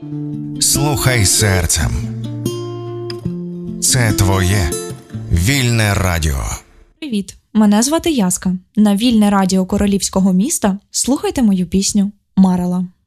Слухай серцем. Це твоє Вільне Радіо. Привіт, мене звати Яска. На Вільне Радіо Королівського міста слухайте мою пісню «Марила».